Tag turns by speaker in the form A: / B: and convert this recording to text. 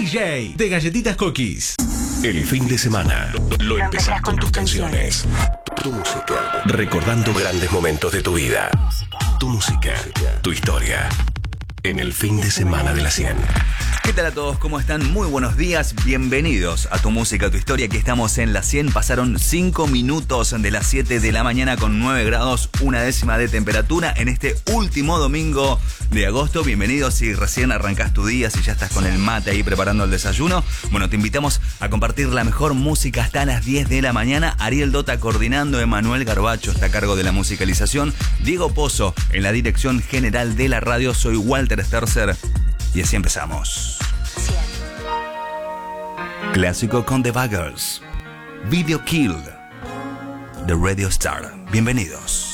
A: DJ de Galletitas Cookies.
B: El fin de semana lo empezás con tus canciones. Tu música. Recordando grandes momentos de tu vida. Tu música. Tu historia. En el fin de semana de la 100.
C: ¿Qué tal a todos? ¿Cómo están? Muy buenos días. Bienvenidos a Tu Música, Tu Historia. Aquí estamos en la 100. Pasaron 5 minutos de las 7 de la mañana con 9 grados, 1/10 de temperatura en este último domingo de agosto. Bienvenidos si recién arrancás tu día, si ya estás con el mate ahí preparando el desayuno. Bueno, te invitamos a compartir la mejor música hasta las 10 de la mañana. Ariel Dota coordinando, Emanuel Garbacho está a cargo de la musicalización, Diego Pozo en la dirección general de la radio. Soy Walter Sterzer y así empezamos. Clásico con The Buggles, Video Kill, The Radio Star. Bienvenidos.